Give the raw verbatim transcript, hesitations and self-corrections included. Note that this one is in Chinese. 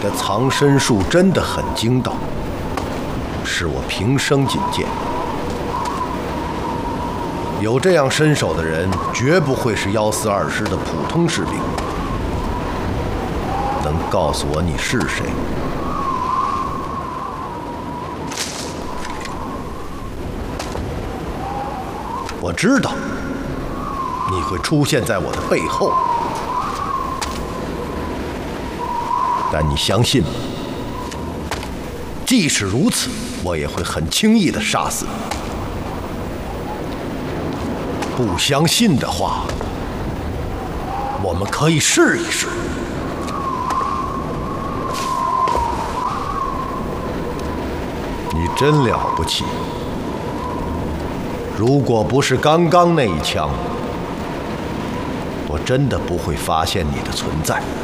的藏身术真的很精到，是我平生仅见。有这样身手的人，绝不会是幺四二师的普通士兵。能告诉我你是谁？我知道你会出现在我的背后，但你相信吗？即使如此，我也会很轻易地杀死你。不相信的话，我们可以试一试。你真了不起！如果不是刚刚那一枪，我真的不会发现你的存在。